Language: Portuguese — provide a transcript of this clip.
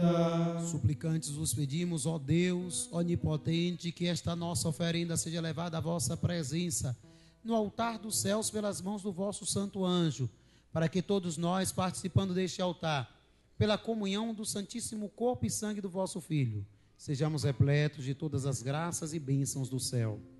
Suplicantes vos pedimos, ó Deus onipotente, que esta nossa oferenda seja levada à vossa presença no altar dos céus pelas mãos do vosso santo anjo, para que todos nós, participando deste altar, pela comunhão do santíssimo corpo e sangue do vosso Filho, sejamos repletos de todas as graças e bênçãos do céu.